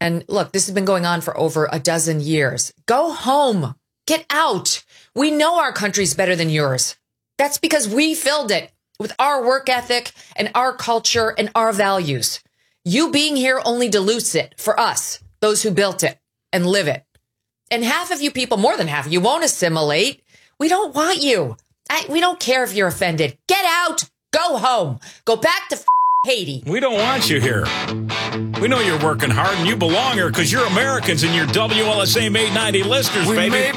And look, this has been going on for over a dozen years. Go home. Get out. We know our country's better than yours. That's because we filled it with our work ethic and our culture and our values. You being here only dilutes it for us, those who built it and live it. And half of you people, more than half of you, won't assimilate. We don't want you. We don't care if you're offended. Get out. Go home. Go back to Haiti. We don't want you here. We know you're working hard and you belong here because you're Americans and you're WLSAM 890 listeners, baby.